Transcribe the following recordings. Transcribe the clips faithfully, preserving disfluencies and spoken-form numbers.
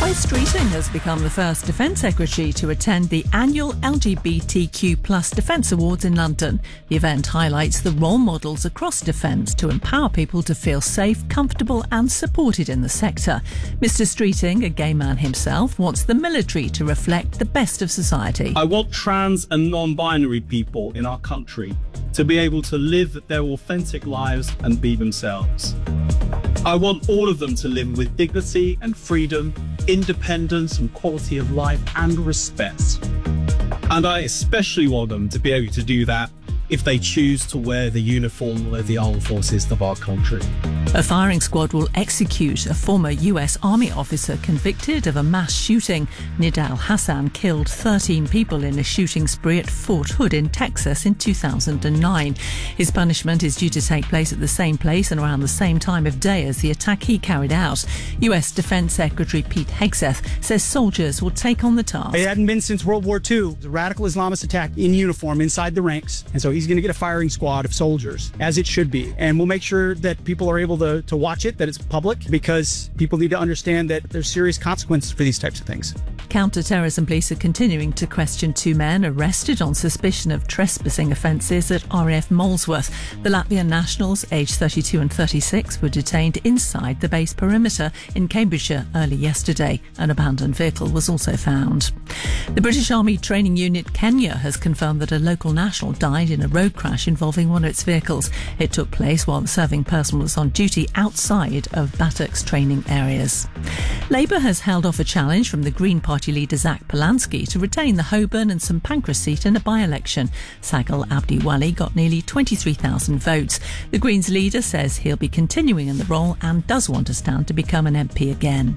Louise Streeting has become the first Defence Secretary to attend the annual L G B T Q plus Defence Awards in London. The event highlights the role models across defence to empower people to feel safe, comfortable and supported in the sector. Mister Streeting, a gay man himself, wants the military to reflect the best of society. I want trans and non-binary people in our country to be able to live their authentic lives and be themselves. I want all of them to live with dignity and freedom, independence and quality of life and respect. And I especially want them to be able to do that if they choose to wear the uniform of the armed forces of our country. A firing squad will execute a former U S Army officer convicted of a mass shooting. Nidal Hassan killed thirteen people in a shooting spree at Fort Hood in Texas in two thousand nine. His punishment is due to take place at the same place and around the same time of day as the attack he carried out. U S Defence Secretary Pete Hegseth says soldiers will take on the task. It hadn't been since World War Two. The radical Islamist attack in uniform inside the ranks. And so he's going to get a firing squad of soldiers, as it should be. And we'll make sure that people are able to, to watch it, that it's public, because people need to understand that there's serious consequences for these types of things. Counter-terrorism police are continuing to question two men arrested on suspicion of trespassing offences at R A F Molesworth. The Latvian nationals, aged thirty-two and thirty-six, were detained inside the base perimeter in Cambridgeshire early yesterday. An abandoned vehicle was also found. The British Army Training Unit Kenya has confirmed that a local national died in a road crash involving one of its vehicles. It took place while the serving person was on duty outside of Battock's training areas. Labour has held off a challenge from the Green Party leader Zach Polanski to retain the Holborn and St Pancras seat in a by-election. Sagal Abdiwali got nearly twenty-three thousand votes. The Greens leader says he'll be continuing in the role and does want to stand to become an M P again.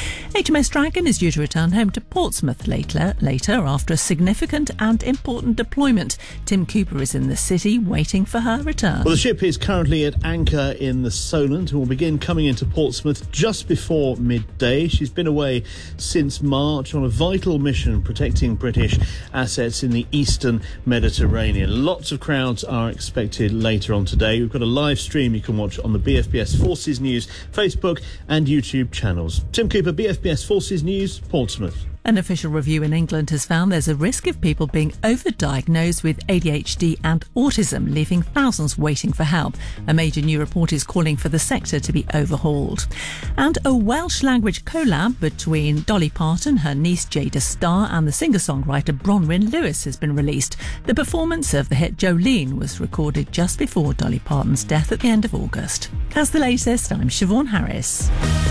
H M S Dragon is due to return home to Portsmouth later, later after a significant and important deployment. Tim Cooper is in the city waiting for her return. Well, the ship is currently at anchor in the Solent and will begin coming into Portsmouth just before midday. She's been away since March on a vital mission protecting British assets in the eastern Mediterranean. Lots of crowds are expected later on today. We've got a live stream you can watch on the B F B S Forces News Facebook and YouTube channels. Tim Cooper, B F B S Forces News, Portsmouth. An official review in England has found there's a risk of people being overdiagnosed with A D H D and autism, leaving thousands waiting for help. A major new report is calling for the sector to be overhauled. And a Welsh language collab between Dolly Parton, her niece Jada Starr and the singer-songwriter Bronwyn Lewis has been released. The performance of the hit Jolene was recorded just before Dolly Parton's death at the end of August. That's the latest. I'm Siobhan Harris.